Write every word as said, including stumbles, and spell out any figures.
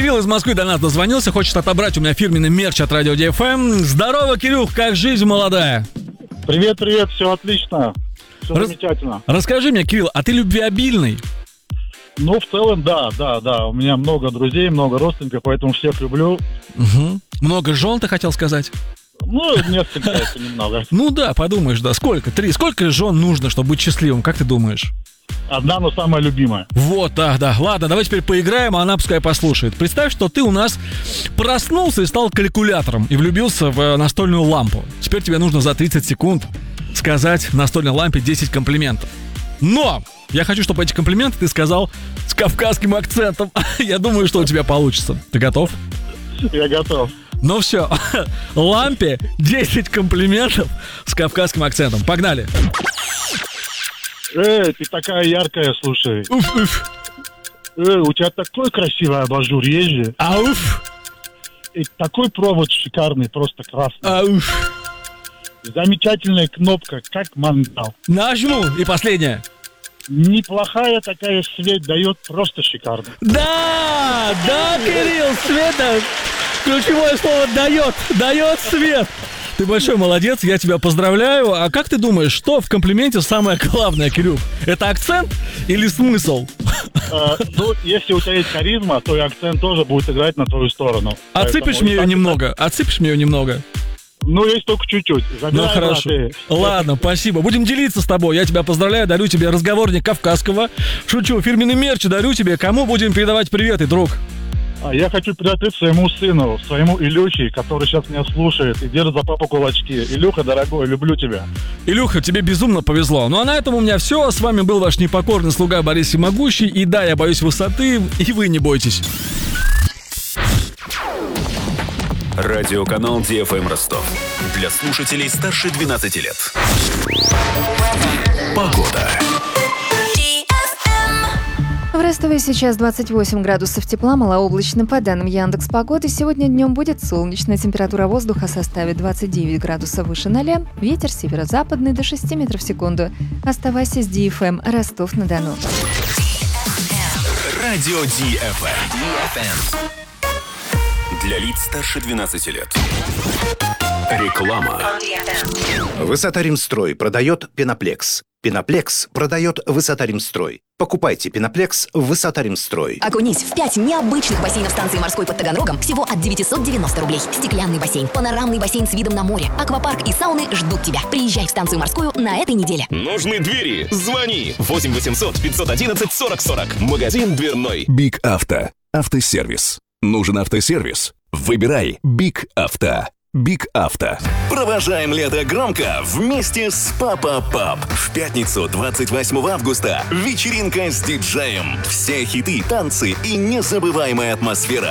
Кирилл из Москвы до нас дозвонился, хочет отобрать у меня фирменный мерч от Радио ди эф эм. Здорово, Кирюх, как жизнь молодая? Привет, привет, все отлично, все Рас... замечательно. Расскажи мне, Кирилл, а ты любвеобильный? Ну, в целом, да, да, да. У меня много друзей, много родственников, поэтому всех люблю. Угу. Много жен, ты хотел сказать? Ну, несколько, это немного. Ну да, подумаешь, да. Сколько? Три. Сколько жен нужно, чтобы быть счастливым, как ты думаешь? Одна, но самая любимая. Вот, да, да. Ладно, давай теперь поиграем, а она пускай послушает. Представь, что ты у нас проснулся и стал калькулятором и влюбился в настольную лампу. Теперь тебе нужно за тридцать секунд сказать настольной лампе десять комплиментов. Но я хочу, чтобы эти комплименты ты сказал с кавказским акцентом. Я думаю, что у тебя получится. Ты готов? Я готов. Ну все, лампе десять комплиментов с кавказским акцентом. Погнали. Эй, ты такая яркая, слушай. Уф, уф. Эй, у тебя такой красивый абажур, есть же. Ауф. И такой провод шикарный, просто красный. Ауф. Замечательная кнопка, как мангал. Нажму. И последнее. Неплохая такая, свет дает, просто шикарно. Да, да, Кирилл, света. Ключевое слово «дает», дает свет. Ты большой молодец, я тебя поздравляю. А как ты думаешь, что в комплименте самое главное, Кирюх? Это акцент или смысл? Э, ну, если у тебя есть харизма, то и акцент тоже будет играть на твою сторону. Отсыпешь мне ее немного? Отсыпешь мне ее немного? Ну, есть только чуть-чуть. Забирай, ну, хорошо. брат, Ладно, спасибо. Будем делиться с тобой. Я тебя поздравляю, дарю тебе разговорник кавказского. Шучу, фирменный мерч дарю тебе. Кому будем передавать приветы, друг? А я хочу передать своему сыну, своему Илюхе, который сейчас меня слушает и держит за папу кулачки. Илюха, дорогой, люблю тебя. Илюха, тебе безумно повезло. Ну а на этом у меня все. С вами был ваш непокорный слуга Борис Всемогущий. И да, я боюсь высоты, и вы не бойтесь. Радиоканал ди эф эм Ростов. Для слушателей старше двенадцати лет. Погода. В Ростове сейчас двадцать восемь градусов тепла, малооблачно. По данным Яндекс.Погоды, сегодня днем будет солнечная температура воздуха составит двадцать девять градусов выше ноля, ветер северо-западный до шести метров в секунду. Оставайся с ди эф эм Ростов-на-Дону. Радио ди эф эм. Для лиц старше двенадцати лет. Реклама. Высота-Римстрой продает Пеноплекс. Пеноплекс продает Высота-Римстрой. Покупайте Пеноплекс в Высота-Римстрой. Окунись в пять необычных бассейнов станции морской под Таганрогом всего от девятьсот девяносто рублей. Стеклянный бассейн, панорамный бассейн с видом на море, аквапарк и сауны ждут тебя. Приезжай в станцию морскую на этой неделе. Нужны двери? Звони восемь восемьсот пятьсот одиннадцать сорок сорок. Магазин дверной. Биг Авто. Автосервис. Нужен автосервис? Выбирай Биг Авто. Биг Авто. Провожаем лето громко вместе с Папа Пап. В пятницу, двадцать восьмого августа, вечеринка с диджеем. Все хиты, танцы и незабываемая атмосфера.